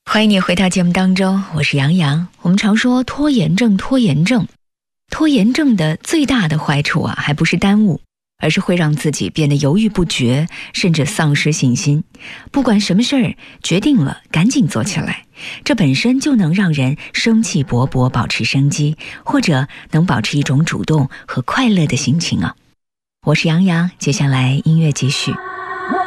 欢迎你回到节目当中，我是杨洋。我们常说拖延症的最大的坏处还不是耽误，而是会让自己变得犹豫不决，甚至丧失信心。不管什么事儿，决定了赶紧做起来，这本身就能让人生气勃勃，保持生机，或者能保持一种主动和快乐的心情啊。我是杨洋，接下来音乐继续。